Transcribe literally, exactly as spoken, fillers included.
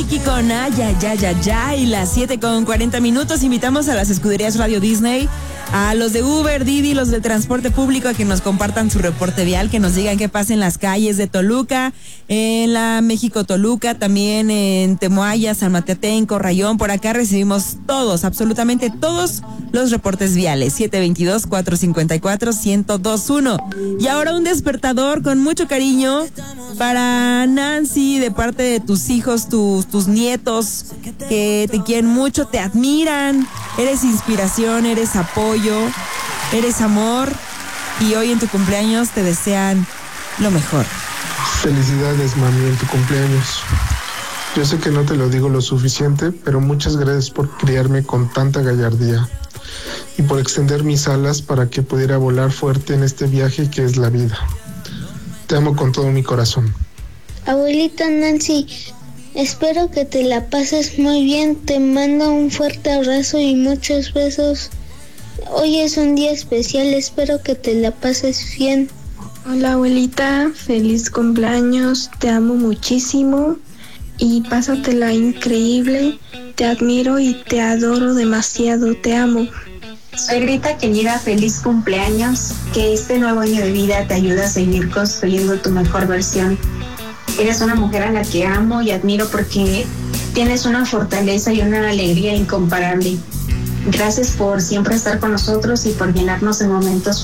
Ricky con Ay, ya, ya, ya, ya, y las siete con cuarenta minutos. Invitamos a las escuderías Radio Disney, a los de Uber, Didi, los de transporte público, a que nos compartan su reporte vial, que nos digan qué pasa en las calles de Toluca, en la México-Toluca, también en Temoaya, San Mateatenco, Rayón. Por acá recibimos todos, absolutamente todos los reportes viales. siete dos dos, cuatro cinco cuatro, uno cero dos uno. Y ahora un despertador con mucho cariño para Nancy, de parte de tus hijos, tus, tus nietos, que te quieren mucho, te admiran, eres inspiración, eres apoyo, eres amor, y hoy en tu cumpleaños te desean lo mejor. Felicidades, mami, en tu cumpleaños. Yo sé que no te lo digo lo suficiente, pero muchas gracias por criarme con tanta gallardía y por extender mis alas para que pudiera volar fuerte en este viaje que es la vida. Te amo con todo mi corazón. Abuelita Nancy, espero que te la pases muy bien. Te mando un fuerte abrazo y muchos besos. Hoy es un día especial, espero que te la pases bien. Hola abuelita, feliz cumpleaños, te amo muchísimo y pásatela increíble. Te admiro y te adoro demasiado, te amo. Soy Rita Queñera, feliz cumpleaños, que este nuevo año de vida te ayude a seguir construyendo tu mejor versión. Eres una mujer a la que amo y admiro porque tienes una fortaleza y una alegría incomparable. Gracias por siempre estar con nosotros y por llenarnos de momentos